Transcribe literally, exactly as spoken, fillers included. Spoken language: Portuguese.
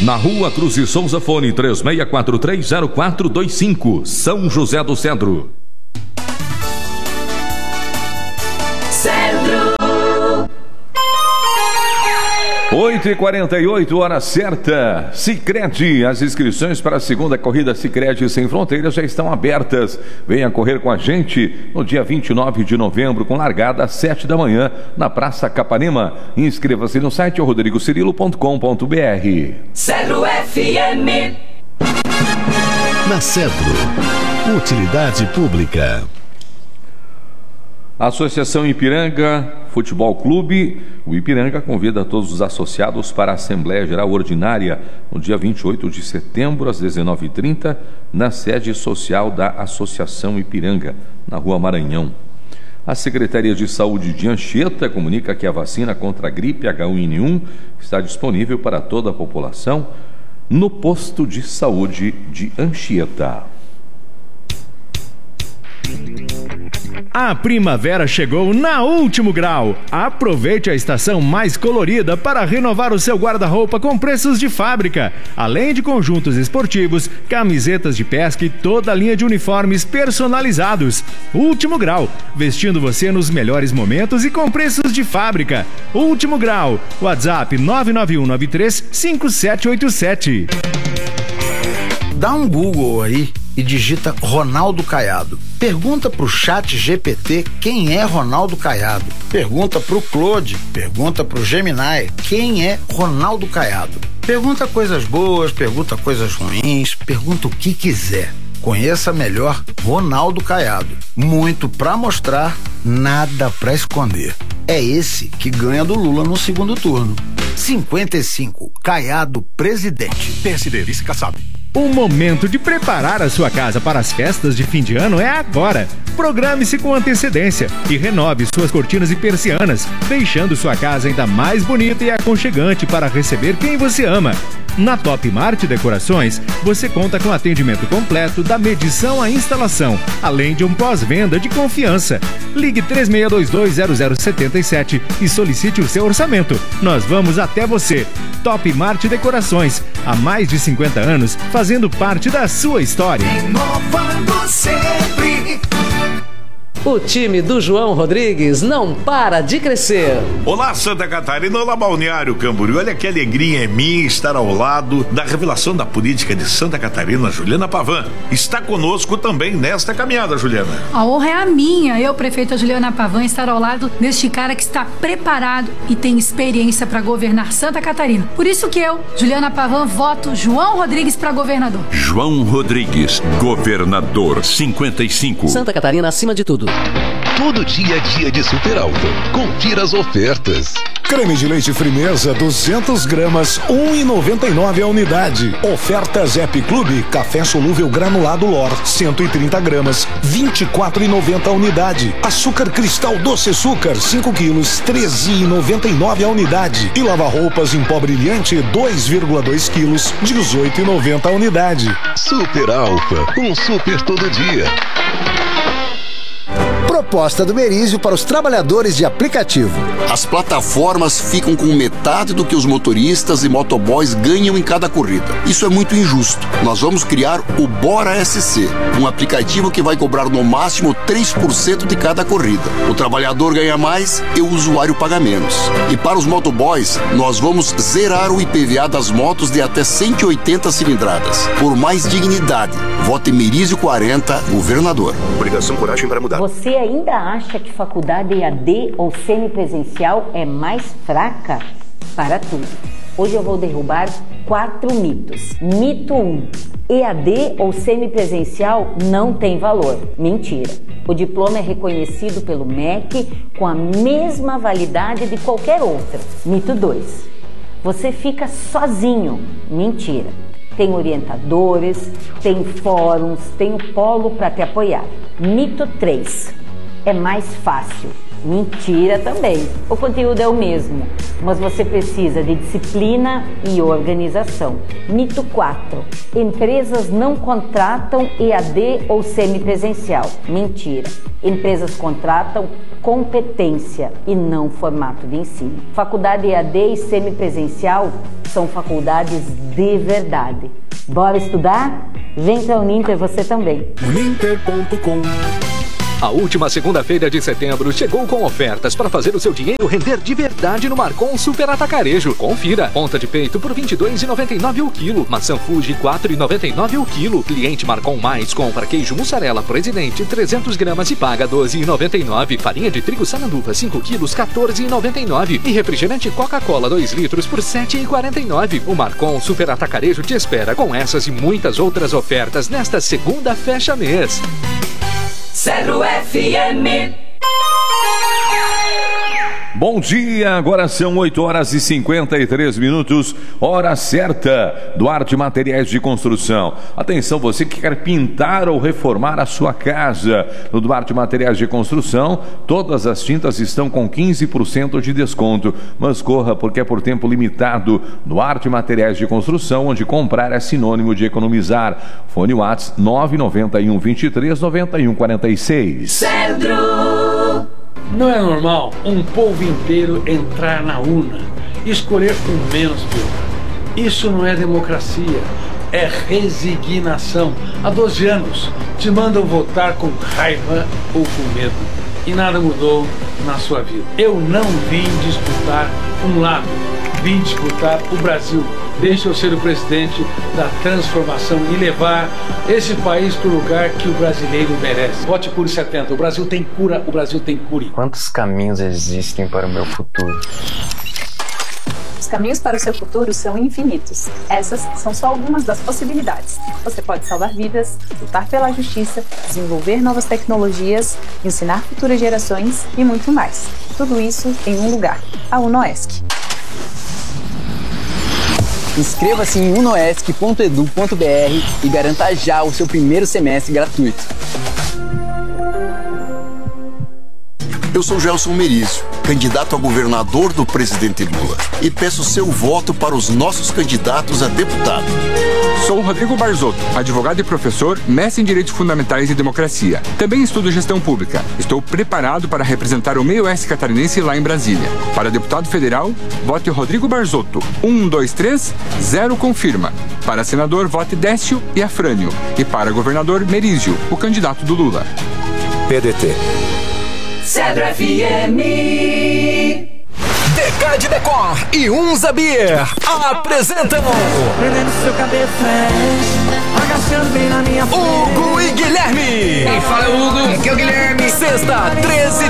Na Rua Cruz e Souza, fone três seis quatro três zero quatro dois cinco, São José do Cedro. Cedro. oito e quarenta e oito, hora certa. Sicredi, as inscrições para a segunda corrida Sicredi Sem Fronteiras já estão abertas. Venha correr com a gente no dia vinte e nove de novembro, com largada às sete da manhã, na Praça Capanema. Inscreva-se no site rodrigo cirilo ponto com ponto br. Cedro F M. Na Cedro, utilidade pública. Associação Ipiranga Futebol Clube, o Ipiranga convida todos os associados para a Assembleia Geral Ordinária no dia vinte e oito de setembro, às dezenove e trinta, na sede social da Associação Ipiranga, na Rua Maranhão. A Secretaria de Saúde de Anchieta comunica que a vacina contra a gripe H um N um está disponível para toda a população no posto de saúde de Anchieta. A primavera chegou na Último Grau. Aproveite a estação mais colorida para renovar o seu guarda-roupa com preços de fábrica, além de conjuntos esportivos, camisetas de pesca e toda a linha de uniformes personalizados. Último Grau, vestindo você nos melhores momentos e com preços de fábrica. Último Grau, WhatsApp nove nove um nove três cinco sete oito sete. Dá um Google aí e digita Ronaldo Caiado. Pergunta pro chat G P T quem é Ronaldo Caiado. Pergunta pro Claude, pergunta pro Gemini quem é Ronaldo Caiado. Pergunta coisas boas, pergunta coisas ruins, pergunta o que quiser. Conheça melhor Ronaldo Caiado. Muito pra mostrar, nada pra esconder. É esse que ganha do Lula no segundo turno. cinquenta e cinco, Caiado presidente. P S D, vice Kassab. O momento de preparar a sua casa para as festas de fim de ano é agora. Programe-se com antecedência e renove suas cortinas e persianas, deixando sua casa ainda mais bonita e aconchegante para receber quem você ama. Na Top Mart Decorações, você conta com atendimento completo da medição à instalação, além de um pós-venda de confiança. Ligue três seis dois dois zero zero sete sete e solicite o seu orçamento. Nós vamos até você. Top Mart Decorações, há mais de cinquenta anos, fazendo parte da sua história. Inovando sempre. O time do João Rodrigues não para de crescer. Olá, Santa Catarina, olá, Balneário Camboriú. Olha que alegria é minha estar ao lado da revelação da política de Santa Catarina, Juliana Pavan. Está conosco também nesta caminhada, Juliana. A honra é a minha, eu, prefeita Juliana Pavan, estar ao lado deste cara que está preparado e tem experiência para governar Santa Catarina. Por isso que eu, Juliana Pavan, voto João Rodrigues para governador. João Rodrigues, governador, cinquenta e cinco. Santa Catarina acima de tudo. Todo dia é dia de Super Alto. Confira as ofertas. Creme de leite Frimeza, duzentas gramas, um real e noventa e nove a unidade. Ofertas Happy Club, café solúvel granulado Lor, cento e trinta gramas, vinte e quatro reais e noventa a unidade. Açúcar cristal doce açúcar, cinco quilos, treze reais e noventa e nove a unidade. E lava-roupas em pó brilhante, dois vírgula dois quilos, dezoito reais e noventa a unidade. Super Alfa, um super todo dia. Proposta do Merizio para os trabalhadores de aplicativo. As plataformas ficam com metade do que os motoristas e motoboys ganham em cada corrida. Isso é muito injusto. Nós vamos criar o Bora S C, um aplicativo que vai cobrar no máximo três por cento de cada corrida. O trabalhador ganha mais e o usuário paga menos. E para os motoboys, nós vamos zerar o I P V A das motos de até cento e oitenta cilindradas. Por mais dignidade, vote Merizio quarenta, governador. Obrigação, coragem para mudar. Você ainda acha que faculdade E A D ou semipresencial é mais fraca? Para tudo. Hoje eu vou derrubar quatro mitos. Mito um. E A D ou semipresencial não tem valor. Mentira. O diploma é reconhecido pelo M E C com a mesma validade de qualquer outra. Mito dois. Você fica sozinho. Mentira. Tem orientadores, tem fóruns, tem o polo para te apoiar. Mito três. É mais fácil. Mentira também. O conteúdo é o mesmo, mas você precisa de disciplina e organização. Mito quatro. Empresas não contratam E A D ou semipresencial. Mentira. Empresas contratam competência e não formato de ensino. Faculdade E A D e semipresencial são faculdades de verdade. Bora estudar? Vem pra Uninter você também. Uninter ponto com. A última segunda-feira de setembro chegou com ofertas para fazer o seu dinheiro render de verdade no Marcon Super Atacarejo. Confira. Ponta de peito por vinte e dois reais e noventa e nove centavos o quilo. Maçã Fuji quatro reais e noventa e nove centavos o quilo. Cliente Marcon Mais compra queijo mussarela Presidente trezentas gramas e paga doze reais e noventa e nove centavos. Farinha de trigo Sananduva cinco quilos quatorze reais e noventa e nove centavos. E refrigerante Coca-Cola dois litros por sete reais e quarenta e nove centavos. O Marcon Super Atacarejo te espera com essas e muitas outras ofertas nesta segunda fecha mês. Zero F M. Bom dia, agora são oito horas e cinquenta e três minutos, hora certa. Duarte Materiais de Construção. Atenção, você que quer pintar ou reformar a sua casa. No Duarte Materiais de Construção, todas as tintas estão com quinze por cento de desconto. Mas corra, porque é por tempo limitado. Duarte Materiais de Construção, onde comprar é sinônimo de economizar. Fone WhatsApp nove nove um, vinte e três, noventa e um, quarenta e seis. Cedro! Não é normal um povo inteiro entrar na urna e escolher o menos pior. Isso não é democracia, é resignação. Há doze anos te mandam votar com raiva ou com medo e nada mudou na sua vida. Eu não vim disputar um lado, vim disputar o Brasil. Deixa eu ser o presidente da transformação e levar esse país para o lugar que o brasileiro merece. Vote Cure setenta. O Brasil tem cura, o Brasil tem cure. Quantos caminhos existem para o meu futuro? Os caminhos para o seu futuro são infinitos. Essas são só algumas das possibilidades. Você pode salvar vidas, lutar pela justiça, desenvolver novas tecnologias, ensinar futuras gerações e muito mais. Tudo isso em um lugar, a UNOESC. Inscreva-se em unoesc ponto edu ponto br e garanta já o seu primeiro semestre gratuito. Eu sou Gelson Merizio, candidato a governador do presidente Lula, e peço seu voto para os nossos candidatos a deputado. Sou Rodrigo Barzotto, advogado e professor, mestre em Direitos Fundamentais e Democracia. Também estudo Gestão Pública. Estou preparado para representar o meio oeste catarinense lá em Brasília. Para deputado federal, vote Rodrigo Barzotto. um, dois, três, zero confirma. Para senador, vote Décio e Afrânio. E para governador, Merizio, o candidato do Lula. P D T. Cedro F M. D K de Decor e Unza Beer apresentam Prendendo seu cabelo agachando bem na minha frente. Hugo e Guilherme. Quem fala, Hugo? Aqui é o Guilherme. Sexta, treze